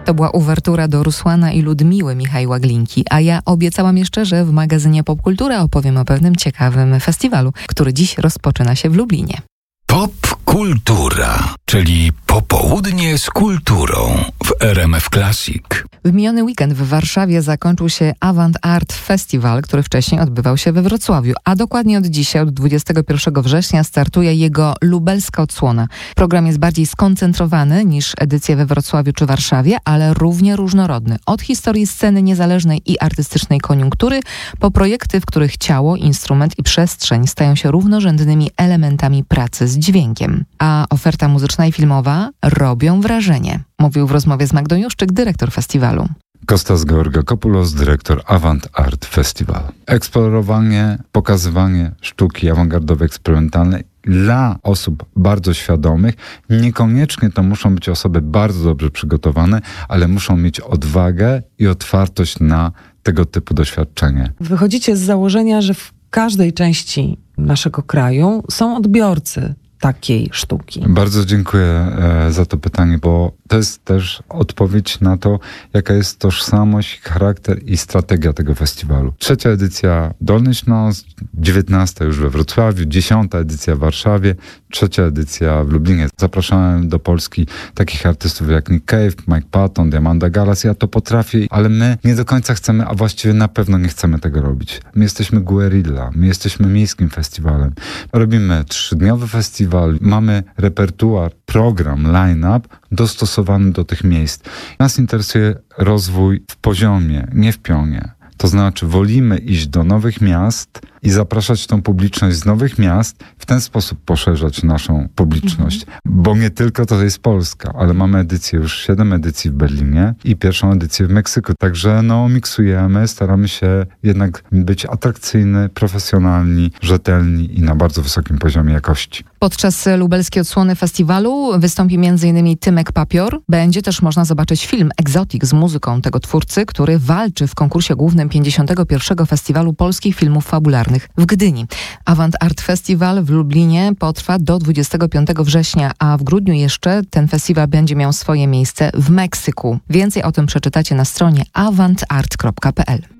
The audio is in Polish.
To była uwertura do Rusłana i Ludmiły Michała Glinki, a ja obiecałam jeszcze, że w magazynie Popkultura opowiem o pewnym ciekawym festiwalu, który dziś rozpoczyna się w Lublinie. Popkultura, czyli popołudnie z kulturą w RMF Classic. W miniony weekend w Warszawie zakończył się Avant Art Festival, który wcześniej odbywał się we Wrocławiu, a dokładnie od dzisiaj, od 21 września startuje jego lubelska odsłona. Program jest bardziej skoncentrowany niż edycje we Wrocławiu czy Warszawie, ale równie różnorodny. Od historii sceny niezależnej i artystycznej koniunktury, po projekty, w których ciało, instrument i przestrzeń stają się równorzędnymi elementami pracy z dźwiękiem. A oferta muzyczna i filmowa robią wrażenie, mówił w rozmowie z Magdą Juszczyk, dyrektor festiwalu. Kostas Georgakopoulos, dyrektor Avant Art Festival. Eksplorowanie, pokazywanie sztuki awangardowej, eksperymentalnej dla osób bardzo świadomych. Niekoniecznie to muszą być osoby bardzo dobrze przygotowane, ale muszą mieć odwagę i otwartość na tego typu doświadczenie. Wychodzicie z założenia, że w każdej części naszego kraju są odbiorcy takiej sztuki. Bardzo dziękuję za to pytanie, bo to jest też odpowiedź na to, jaka jest tożsamość, charakter i strategia tego festiwalu. 3. edycja Dolny Śląsk, 19. już we Wrocławiu, 10. edycja w Warszawie, 3. edycja w Lublinie. Zapraszałem do Polski takich artystów jak Nick Cave, Mike Patton, Diamanda Gallas. Ja to potrafię, ale my nie do końca chcemy, a właściwie na pewno nie chcemy tego robić. My jesteśmy guerrilla, my jesteśmy miejskim festiwalem. Robimy 3-dniowy festiwal, mamy repertuar, program, line-up dostosowany do tych miejsc. Nas interesuje rozwój w poziomie, nie w pionie. To znaczy wolimy iść do nowych miast i zapraszać tą publiczność z nowych miast, w ten sposób poszerzać naszą publiczność. Bo nie tylko to jest Polska, ale mamy edycję, już 7 edycji w Berlinie i 1. edycję w Meksyku. Także miksujemy, staramy się jednak być atrakcyjni, profesjonalni, rzetelni i na bardzo wysokim poziomie jakości. Podczas lubelskiej odsłony festiwalu wystąpi m.in. Tymek Papior. Będzie też można zobaczyć film Exotic z muzyką tego twórcy, który walczy w konkursie głównym 51. Festiwalu Polskich Filmów Fabularnych w Gdyni. Avant Art Festival w Lublinie potrwa do 25 września, a w grudniu jeszcze ten festiwal będzie miał swoje miejsce w Meksyku. Więcej o tym przeczytacie na stronie avantart.pl.